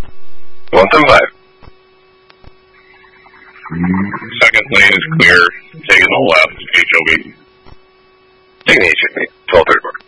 175. Second lane is clear. Taking the left, HOV. Taking the HOV, 1234.